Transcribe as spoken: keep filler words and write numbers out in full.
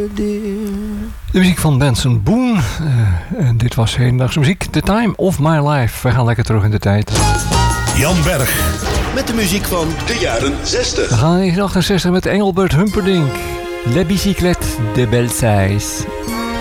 De muziek van Benson Boone. Uh, en dit was hedendaagse muziek. The Time of My Life. We gaan lekker terug in de tijd. Jan Berg. Met de muziek van de jaren zestig. We gaan in achtenzestig met Engelbert Humperdinck. La bicyclette de Belsaïs.